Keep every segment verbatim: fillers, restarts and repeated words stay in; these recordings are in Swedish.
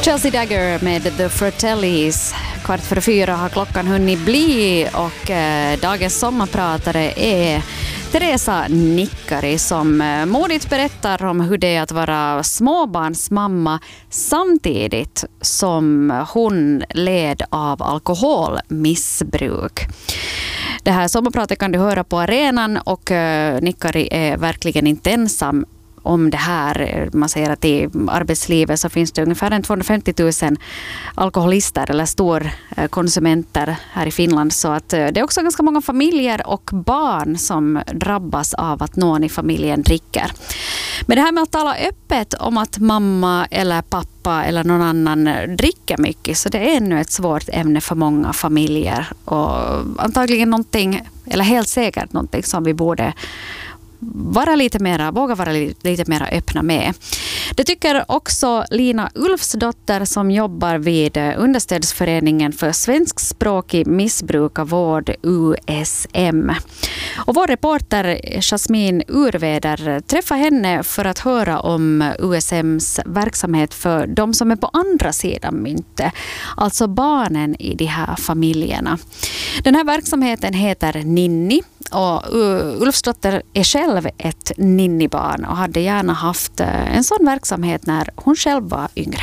Chelsea Dagger med The Fratellis. Kvart för fyra har klockan hunnit bli och eh, dagens sommarpratare är Teresa Nikkari som eh, modigt berättar om hur det är att vara småbarnsmamma samtidigt som hon led av alkoholmissbruk. Det här sommarpratet kan du höra på arenan och eh, Nikkari är verkligen inte ensam om det här. Man säger att i arbetslivet så finns det ungefär tvåhundrafemtio tusen alkoholister eller storkonsumenter här i Finland. Så att det är också ganska många familjer och barn som drabbas av att någon i familjen dricker. Men det här med att tala öppet om att mamma eller pappa eller någon annan dricker mycket, så det är ännu ett svårt ämne för många familjer. Och antagligen någonting, eller helt säkert någonting som vi borde vara lite mera, våga vara lite mera öppna med. Det tycker också Lina Ulfsdotter som jobbar vid Understödsföreningen för svenskspråkig missbrukarvård U S M. Och vår reporter Jasmin Urveder träffar henne för att höra om U S M:s verksamhet för de som är på andra sidan myntet, alltså barnen i de här familjerna. Den här verksamheten heter Ninni. Och Ulfsdotter är själv ett ninnibarn och hade gärna haft en sån verksamhet när hon själv var yngre.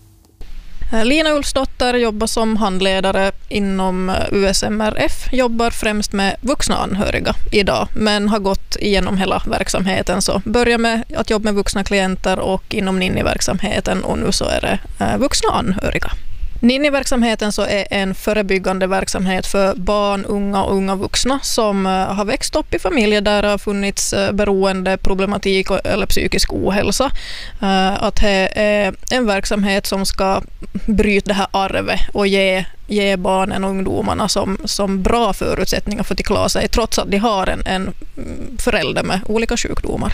Lina Ulfsdotter jobbar som handledare inom U S M R F, jobbar främst med vuxna anhöriga idag, men har gått igenom hela verksamheten. Så börjar med att jobba med vuxna klienter och inom Ninni-verksamheten, och nu så är det vuxna anhöriga. Ninni-verksamheten så är en förebyggande verksamhet för barn, unga och unga vuxna som har växt upp i familjer där det har funnits beroende, problematik eller psykisk ohälsa. Att det är en verksamhet som ska bryta det här arvet och ge, ge barnen och ungdomarna som, som bra förutsättningar för att klara sig trots att de har en, en förälder med olika sjukdomar.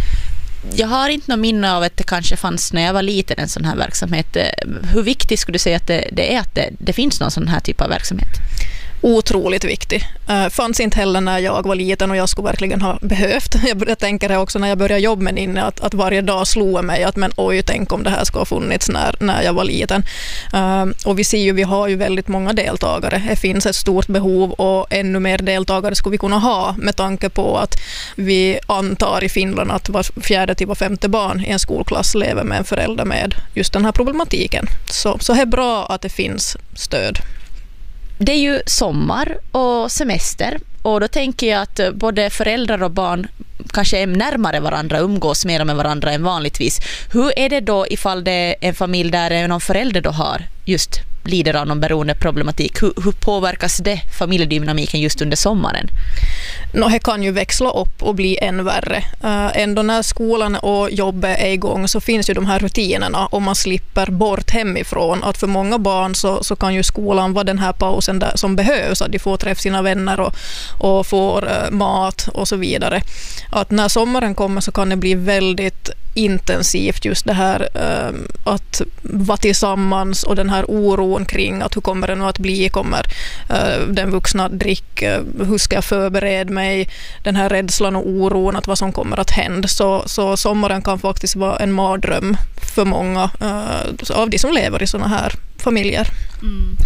Jag har inte någon minne av att det kanske fanns när jag var liten en sån här verksamhet. Hur viktigt skulle du säga att det, det är att det, det finns någon sån här typ av verksamhet? Otroligt viktig. Uh, fanns inte heller när jag var liten och jag skulle verkligen ha behövt. Jag, jag tänker det också när jag började jobba med Ninni, att, att varje dag slog mig att men oj, tänk om det här skulle ha funnits när, när jag var liten. Uh, och vi ser ju, vi har ju väldigt många deltagare. Det finns ett stort behov och ännu mer deltagare skulle vi kunna ha med tanke på att vi antar i Finland att var fjärde till var femte barn i en skolklass lever med en förälder med just den här problematiken. Så, så det är bra att det finns stöd. Det är ju sommar och semester, och då tänker jag att både föräldrar och barn kanske är närmare varandra, umgås mer med varandra än vanligtvis. Hur är det då ifall det är en familj där någon förälder då har just lider av någon beroendeproblematik? Hur, hur påverkas det familjedynamiken just under sommaren? No, det kan ju växla upp och bli än värre. Uh, ändå när skolan och jobbet är igång så finns ju de här rutinerna och man slipper bort hemifrån. Att för många barn så, så kan ju skolan vara den här pausen där, som behövs. Att de får träffa sina vänner och, och får uh, mat och så vidare. Att när sommaren kommer så kan det bli väldigt intensivt just det här uh, att vara tillsammans och den här oron kring att hur kommer det nu att bli, kommer uh, den vuxna dricka, uh, hur ska jag förbereda mig, den här rädslan och oron att vad som kommer att hända. Så, så sommaren kan faktiskt vara en mardröm för många uh, av de som lever i såna här familjer. Mm.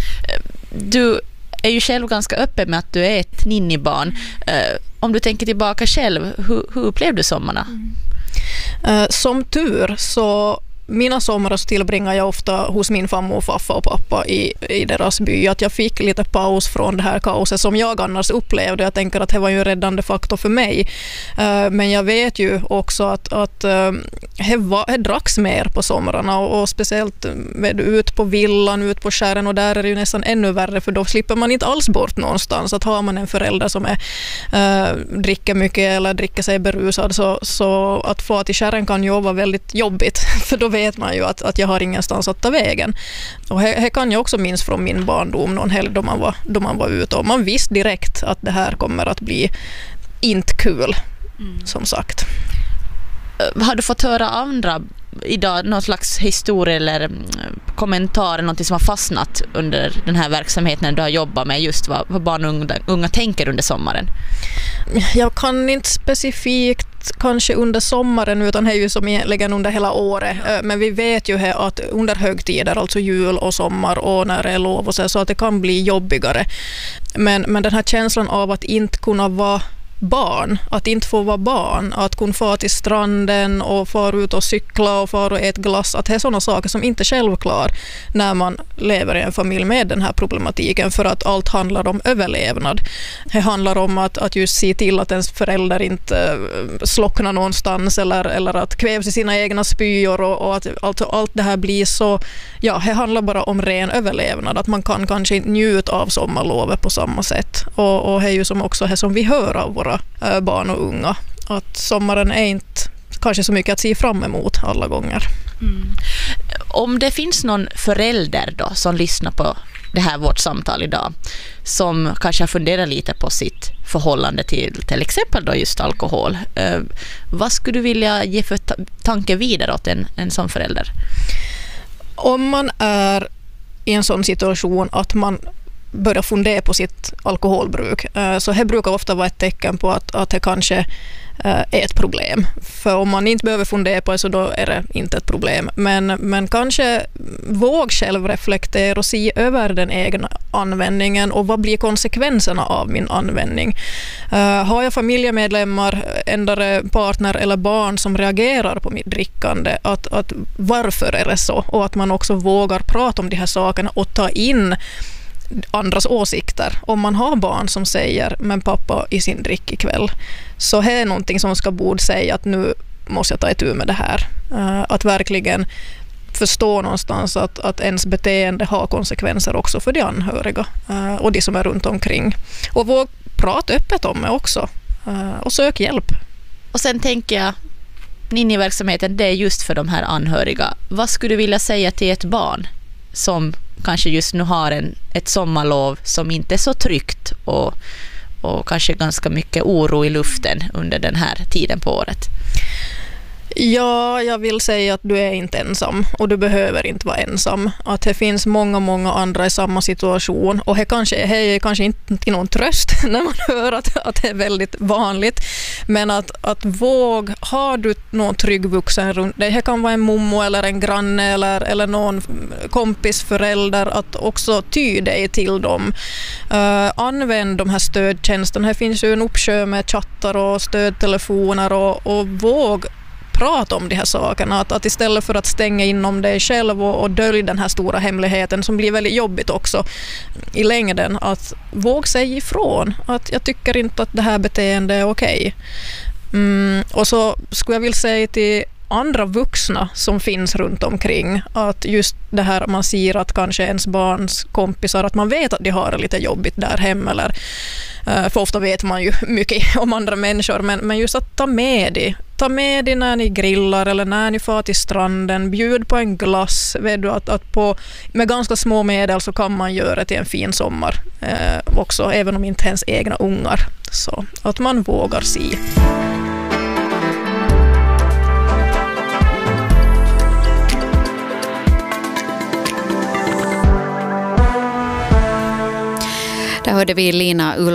Du är ju själv ganska öppen med att du är ett ninnibarn. Uh, om du tänker tillbaka själv, hur, hur upplevde du sommarna? Mm. Uh, som tur så mina somrar så tillbringar jag ofta hos min famma och farfa och pappa i, i deras by. Att jag fick lite paus från det här kaoset som jag annars upplevde. Jag tänker att det var ju en räddande faktor för mig. Uh, men jag vet ju också att, att uh, det, var, det dracks mer på somrarna och, och speciellt med, ut på villan, ut på skärren, och där är det ju nästan ännu värre för då slipper man inte alls bort någonstans. Att har man en förälder som är, uh, dricker mycket eller dricker sig berusad så, så att få till skärren kan ju vara väldigt jobbigt för då vet man ju att, att jag har ingenstans att ta vägen. Och det kan jag också minns från min barndom någon helg då man var, då man var ute och man visste direkt att det här kommer att bli inte kul, mm. som sagt. Har du fått höra andra idag någon slags historia eller kommentar, något som har fastnat under den här verksamheten du har jobbat med, just vad, vad barn och unga, unga tänker under sommaren? Jag kan inte specifikt kanske under sommaren utan det är ju som egentligen under hela året. Men vi vet ju här att under högtider, alltså jul och sommar och när det är lov och så, så att det kan bli jobbigare. Men, men den här känslan av att inte kunna vara barn, att inte få vara barn, att kunna få till stranden och fara ut och cykla och fara och äta glass, att det är sådana saker som inte är självklar när man lever i en familj med den här problematiken, för att allt handlar om överlevnad. Det handlar om att, att just se till att ens förälder inte slocknar någonstans eller, eller att kvävs i sina egna spyor och, och att alltså, allt det här blir så, ja, det handlar bara om ren överlevnad, att man kan kanske inte njuta av sommarlovet på samma sätt. Och, och det är ju som också det som vi hör av våra barn och unga, att sommaren är inte kanske så mycket att se fram emot alla gånger. Mm. Om det finns någon förälder då som lyssnar på det här vårt samtal idag, som kanske har funderat lite på sitt förhållande till till exempel då just alkohol, eh, vad skulle du vilja ge för ta- tanke vidare åt en, en sån förälder? Om man är i en sån situation att man börja fundera på sitt alkoholbruk. Så det brukar ofta vara ett tecken på att, att det kanske är ett problem. För om man inte behöver fundera på det så då är det inte ett problem. Men, men kanske våg själv reflektera och se över den egna användningen och vad blir konsekvenserna av min användning. Uh, har jag familjemedlemmar, ändare partner eller barn som reagerar på mitt drickande, att, att varför är det så? Och att man också vågar prata om de här sakerna och ta in andras åsikter. Om man har barn som säger men pappa i sin drick ikväll, så det är någonting som ska borde säga att nu måste jag ta itu med det här. Uh, att verkligen förstå någonstans att, att ens beteende har konsekvenser också för de anhöriga uh, och de som är runt omkring. Och våg prata öppet om det också uh, och sök hjälp. Och sen tänker jag, Ninni-verksamheten, det är just för de här anhöriga. Vad skulle du vilja säga till ett barn som kanske just nu har en, ett sommarlov som inte är så tryggt och, och kanske ganska mycket oro i luften under den här tiden på året? Ja, jag vill säga att du är inte ensam och du behöver inte vara ensam. Att det finns många, många andra i samma situation och det kanske, det är kanske inte till någon tröst när man hör att, att det är väldigt vanligt. Men att, att våg, har du någon trygg vuxen runt dig, det kan vara en mommo eller en granne eller, eller någon kompis förälder, att också ty dig till dem. Uh, använd de här stödtjänsterna. Här finns ju en uppsjö med chattar och stödtelefoner och, och våg prata om de här sakerna, att, att istället för att stänga inom dig själv och, och dölja den här stora hemligheten som blir väldigt jobbigt också i längden, att våga säga ifrån att jag tycker inte att det här beteendet är okej. Mm, och så skulle jag vilja säga till andra vuxna som finns runt omkring, att just det här man ser att kanske ens barns kompisar, att man vet att de har det lite jobbigt där hemma, eller för ofta vet man ju mycket om andra människor, men, men just att ta med dig ta med dig när ni grillar eller när ni far till stranden, bjud på en glass, vet du att, att på, med ganska små medel så kan man göra till en fin sommar eh, också, även om inte ens egna ungar, så att man vågar se. Där hörde vi Lina Ull